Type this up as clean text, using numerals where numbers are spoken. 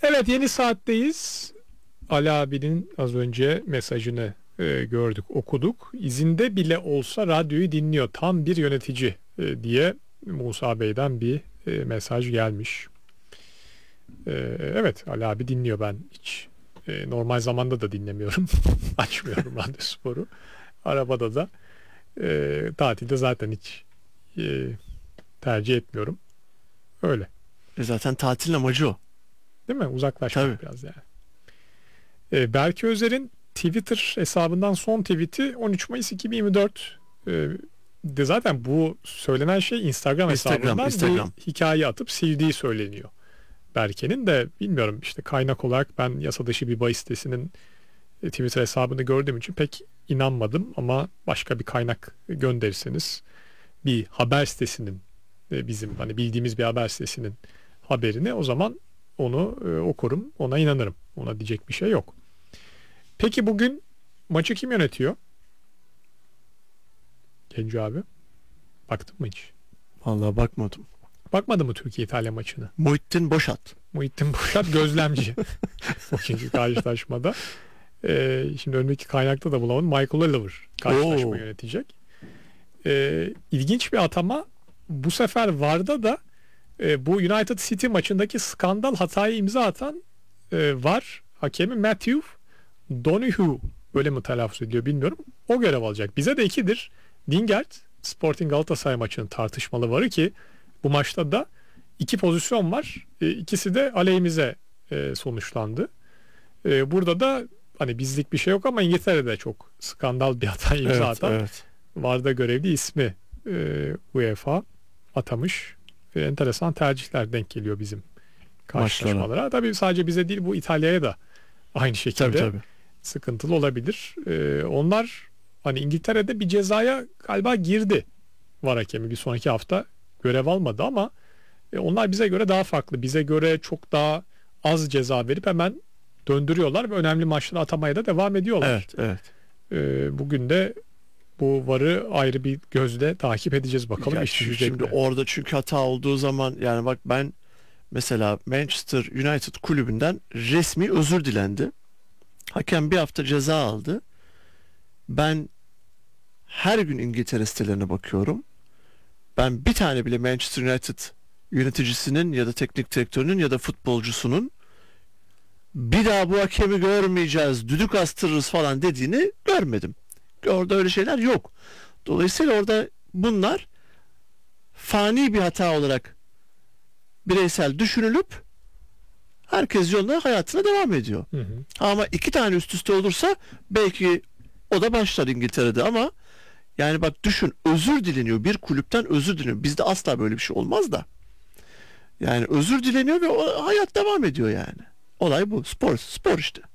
Evet, yeni saatteyiz. Ali abinin az önce mesajını gördük, okuduk. İzinde bile olsa radyoyu dinliyor. Tam bir yönetici diye Musa Bey'den bir mesaj gelmiş. Evet, Ali abi dinliyor, ben hiç normal zamanda da dinlemiyorum. Açmıyorum Radyospor'u. Arabada da tatilde zaten hiç tercih etmiyorum. Öyle. Zaten tatilin amacı o. Değil mi? Uzaklaşmak Tabii. biraz yani. Berke Özer'in Twitter hesabından son tweet'i 13 Mayıs 2024. De zaten bu söylenen şey Instagram hesabından Instagram. bir hikaye atıp sildiği söyleniyor. Berke'nin de bilmiyorum, işte kaynak olarak ben yasa dışı bir bahis sitesinin Twitter hesabını gördüğüm için pek inanmadım, ama başka bir kaynak gönderirseniz, bir haber sitesinin bizim hani bildiğimiz bir haber sitesinin haberini, o zaman onu okurum, ona inanırım. Ona diyecek bir şey yok. Peki bugün maçı kim yönetiyor? Genco abi. Baktın mı hiç? Vallahi bakmadım. Bakmadın mı Türkiye-İtalya maçını? Muhittin Boşat. Muhittin Boşat gözlemci. Bugünkü karşılaşmada. Şimdi önümdeki kaynakta da bulamadım. Michael Oliver karşılaşma yönetecek. İlginç bir atama. Bu sefer VAR'da da bu United City maçındaki skandal hatayı imza atan VAR hakemi Matthew Donoghue, böyle mi telaffuz ediliyor bilmiyorum. O görev alacak. Bize de 2'dir. Dingert Sporting Galatasaray maçının tartışmalı varı ki bu maçta da 2 pozisyon var. İkisi de aleyhimize sonuçlandı. Burada da hani bizlik bir şey yok, ama İngiltere'de çok skandal bir hata imza atan VAR'da görevli ismi UEFA atamış. Enteresan tercihler denk geliyor bizim karşılaşmalara. Tabii sadece bize değil, bu İtalya'ya da aynı şekilde tabii. Sıkıntılı olabilir. Onlar hani İngiltere'de bir cezaya galiba girdi VAR hakemi, bir sonraki hafta görev almadı, ama onlar bize göre daha farklı. Bize göre çok daha az ceza verip hemen döndürüyorlar ve önemli maçları atamaya da devam ediyorlar. Evet. Bugün de bu VAR'ı ayrı bir gözle takip edeceğiz, bakalım Ya iş düşecek şimdi mi? orada çünkü hata olduğu zaman, yani bak, ben mesela Manchester United kulübünden resmi özür dilendi. Hakem bir hafta ceza aldı. Ben her gün İngiltere sitelerine bakıyorum. Ben bir tane bile Manchester United yöneticisinin ya da teknik direktörünün ya da futbolcusunun bir daha bu hakemi görmeyeceğiz, düdük astırırız falan dediğini görmedim. Orada öyle şeyler yok. Dolayısıyla orada bunlar fani bir hata olarak bireysel düşünülüp herkes yoluna, hayatına devam ediyor. Ama 2 tane üst üste olursa belki o da başlar İngiltere'de, ama yani bak düşün, özür dileniyor, bir kulüpten özür dileniyor. Bizde asla böyle bir şey olmaz da. Yani özür dileniyor ve o hayat devam ediyor yani. Olay bu. Spor işte.